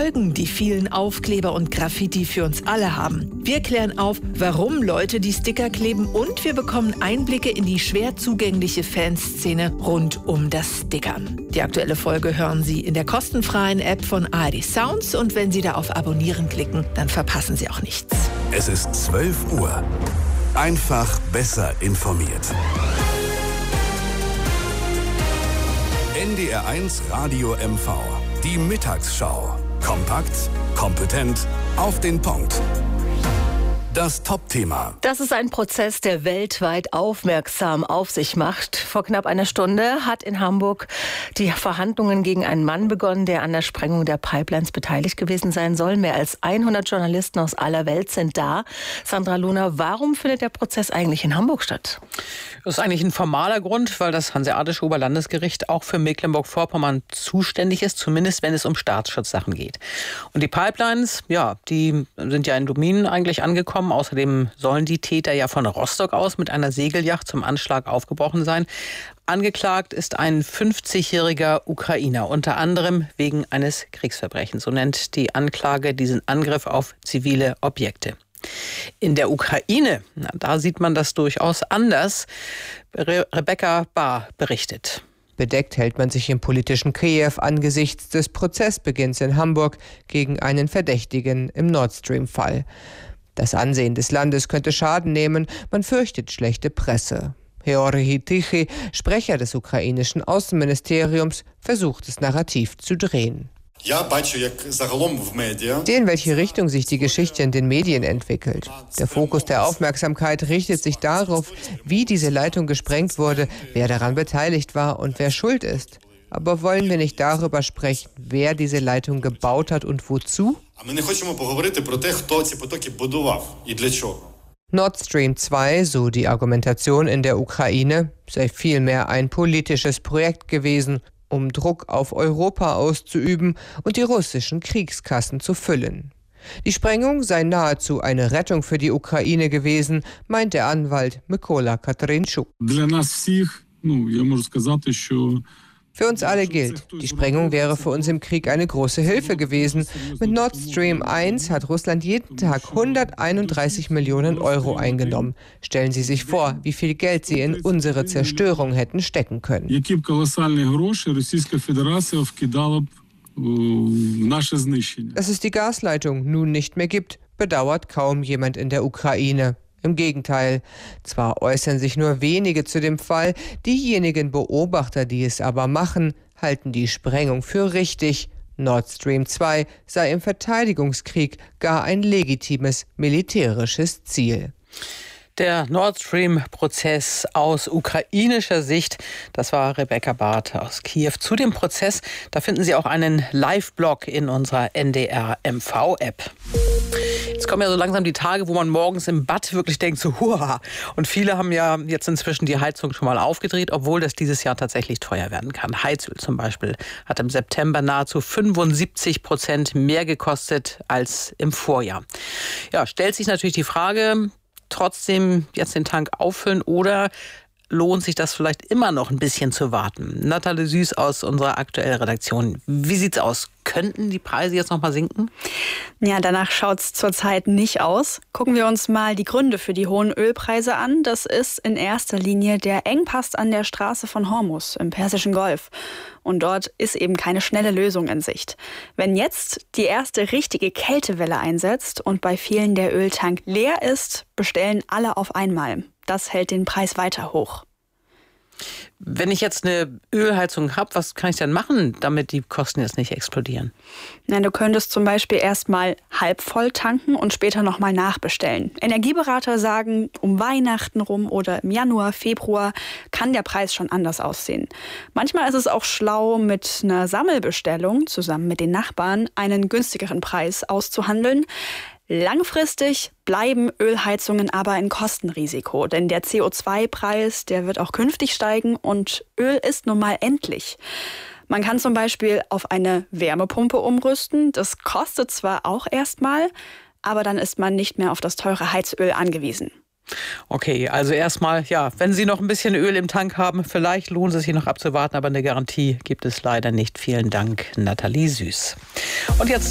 Folgen die vielen Aufkleber und Graffiti für uns alle haben. Wir klären auf, warum Leute die Sticker kleben und wir bekommen Einblicke in die schwer zugängliche Fanszene rund um das Stickern. Die aktuelle Folge hören Sie in der kostenfreien App von ARD Sounds und wenn Sie da auf Abonnieren klicken, dann verpassen Sie auch nichts. Es ist 12 Uhr. Einfach besser informiert. NDR1 Radio MV. Die Mittagsschau. Kompakt, kompetent, auf den Punkt. Das Top-Thema. Das ist ein Prozess, der weltweit aufmerksam auf sich macht. Vor knapp einer Stunde hat in Hamburg die Verhandlungen gegen einen Mann begonnen, der an der Sprengung der Pipelines beteiligt gewesen sein soll. Mehr als 100 Journalisten aus aller Welt sind da. Sandra Lohner, warum findet der Prozess eigentlich in Hamburg statt? Das ist eigentlich ein formaler Grund, weil das Hanseatische Oberlandesgericht auch für Mecklenburg-Vorpommern zuständig ist, zumindest wenn es um Staatsschutzsachen geht. Und die Pipelines, ja, die sind ja in Dominen eigentlich angekommen. Außerdem sollen die Täter ja von Rostock aus mit einer Segelyacht zum Anschlag aufgebrochen sein. Angeklagt ist ein 50-jähriger Ukrainer, unter anderem wegen eines Kriegsverbrechens. So nennt die Anklage diesen Angriff auf zivile Objekte. In der Ukraine, da sieht man das durchaus anders. Rebecca Bahr berichtet. Bedeckt hält man sich im politischen Kiew angesichts des Prozessbeginns in Hamburg gegen einen Verdächtigen im Nord Stream-Fall. Das Ansehen des Landes könnte Schaden nehmen, man fürchtet schlechte Presse. Georgi Tichy, Sprecher des ukrainischen Außenministeriums, versucht das Narrativ zu drehen. Ich sehe, in welche Richtung sich die Geschichte in den Medien entwickelt. Der Fokus der Aufmerksamkeit richtet sich darauf, wie diese Leitung gesprengt wurde, wer daran beteiligt war und wer schuld ist. Aber wollen wir nicht darüber sprechen, wer diese Leitung gebaut hat und wozu? Nord Stream 2, so die Argumentation in der Ukraine, sei vielmehr ein politisches Projekt gewesen, um Druck auf Europa auszuüben und die russischen Kriegskassen zu füllen. Die Sprengung sei nahezu eine Rettung für die Ukraine gewesen, meint der Anwalt Mykola Katarynchuk. Für uns alle gilt, die Sprengung wäre für uns im Krieg eine große Hilfe gewesen. Mit Nord Stream 1 hat Russland jeden Tag 131 Millionen Euro eingenommen. Stellen Sie sich vor, wie viel Geld sie in unsere Zerstörung hätten stecken können. Dass es die Gasleitung nun nicht mehr gibt, bedauert kaum jemand in der Ukraine. Im Gegenteil, zwar äußern sich nur wenige zu dem Fall, diejenigen Beobachter, die es aber machen, halten die Sprengung für richtig. Nord Stream 2 sei im Verteidigungskrieg gar ein legitimes militärisches Ziel. Der Nord Stream-Prozess aus ukrainischer Sicht, das war Rebecca Bahr aus Kiew. Zu dem Prozess, da finden Sie auch einen Live-Blog in unserer NDR-MV-App. Jetzt kommen ja so langsam die Tage, wo man morgens im Bad wirklich denkt, so huha. Und viele haben ja jetzt inzwischen die Heizung schon mal aufgedreht, obwohl das dieses Jahr tatsächlich teuer werden kann. Heizöl zum Beispiel hat im September nahezu 75% mehr gekostet als im Vorjahr. Ja, stellt sich natürlich die Frage, trotzdem jetzt den Tank auffüllen oder lohnt sich das vielleicht immer noch ein bisschen zu warten? Nathalie Süß aus unserer aktuellen Redaktion. Wie sieht's aus? Könnten die Preise jetzt noch mal sinken? Ja, danach schaut's zurzeit nicht aus. Gucken wir uns mal die Gründe für die hohen Ölpreise an. Das ist in erster Linie der Engpass an der Straße von Hormuz im Persischen Golf. Und dort ist eben keine schnelle Lösung in Sicht. Wenn jetzt die erste richtige Kältewelle einsetzt und bei vielen der Öltank leer ist, bestellen alle auf einmal. Das hält den Preis weiter hoch. Wenn ich jetzt eine Ölheizung habe, was kann ich denn machen, damit die Kosten jetzt nicht explodieren? Na, du könntest zum Beispiel erstmal halb voll tanken und später nochmal nachbestellen. Energieberater sagen, um Weihnachten rum oder im Januar, Februar kann der Preis schon anders aussehen. Manchmal ist es auch schlau, mit einer Sammelbestellung zusammen mit den Nachbarn einen günstigeren Preis auszuhandeln. Langfristig bleiben Ölheizungen aber ein Kostenrisiko, denn der CO2-Preis, der wird auch künftig steigen und Öl ist nun mal endlich. Man kann zum Beispiel auf eine Wärmepumpe umrüsten. Das kostet zwar auch erstmal, aber dann ist man nicht mehr auf das teure Heizöl angewiesen. Okay, also erstmal, ja, wenn Sie noch ein bisschen Öl im Tank haben, vielleicht lohnt es sich noch abzuwarten, aber eine Garantie gibt es leider nicht. Vielen Dank, Nathalie Süß. Und jetzt